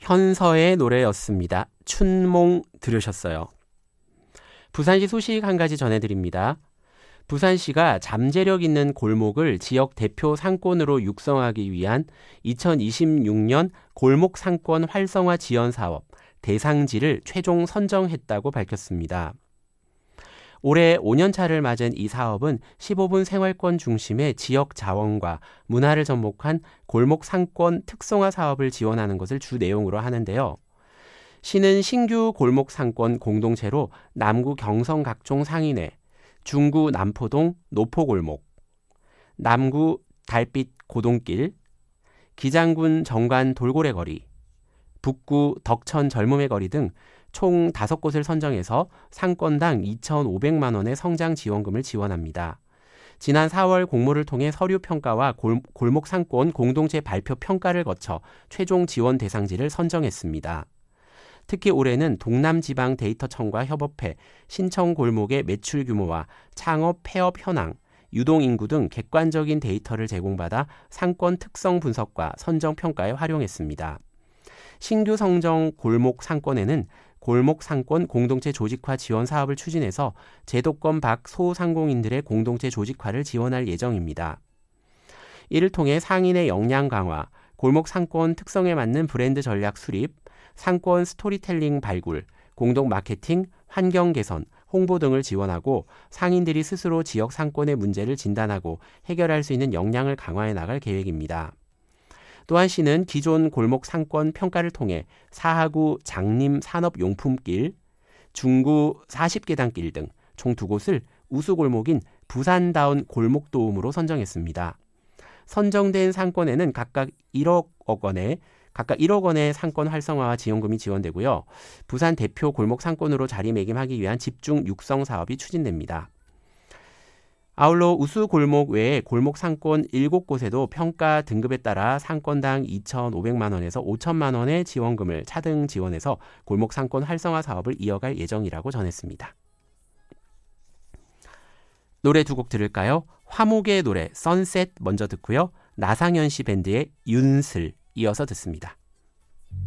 현서의 노래였습니다. 춘몽 들으셨어요. 부산시 소식 한 가지 전해드립니다. 부산시가 잠재력 있는 골목을 지역 대표 상권으로 육성하기 위한 2026년 골목 상권 활성화 지원 사업 대상지를 최종 선정했다고 밝혔습니다. 올해 5년차를 맞은 이 사업은 15분 생활권 중심의 지역 자원과 문화를 접목한 골목 상권 특성화 사업을 지원하는 것을 주 내용으로 하는데요. 시는 신규 골목 상권 공동체로 남구 경성 각종 상인회, 중구 남포동 노포골목, 남구 달빛 고동길, 기장군 정관 돌고래 거리, 북구 덕천 젊음의 거리 등 총 5곳을 선정해서 상권당 2,500만 원의 성장 지원금을 지원합니다. 지난 4월 공모를 통해 서류 평가와 골목 상권 공동체 발표 평가를 거쳐 최종 지원 대상지를 선정했습니다. 특히 올해는 동남지방데이터청과 협업해 신청 골목의 매출 규모와 창업 폐업 현황, 유동인구 등 객관적인 데이터를 제공받아 상권 특성 분석과 선정 평가에 활용했습니다. 신규 선정 골목 상권에는 골목 상권 공동체 조직화 지원 사업을 추진해서 제도권 밖 소상공인들의 공동체 조직화를 지원할 예정입니다. 이를 통해 상인의 역량 강화, 골목 상권 특성에 맞는 브랜드 전략 수립, 상권 스토리텔링 발굴, 공동 마케팅, 환경 개선, 홍보 등을 지원하고 상인들이 스스로 지역 상권의 문제를 진단하고 해결할 수 있는 역량을 강화해 나갈 계획입니다. 또한 시는 기존 골목 상권 평가를 통해 사하구 장림 산업용품길, 중구 40계단길 등 총 2곳을 우수골목인 부산다운 골목도움으로 선정했습니다. 선정된 상권에는 각각 1억 원의 상권 활성화와 지원금이 지원되고요. 부산 대표 골목 상권으로 자리매김하기 위한 집중 육성 사업이 추진됩니다. 아울러 우수 골목 외에 골목 상권 7곳에도 평가 등급에 따라 상권당 2,500만 원에서 5천만 원의 지원금을 차등 지원해서 골목 상권 활성화 사업을 이어갈 예정이라고 전했습니다. 노래 2곡 들을까요? 화목의 노래 선셋 먼저 듣고요. 나상현 씨 밴드의 윤슬 이어서 듣습니다.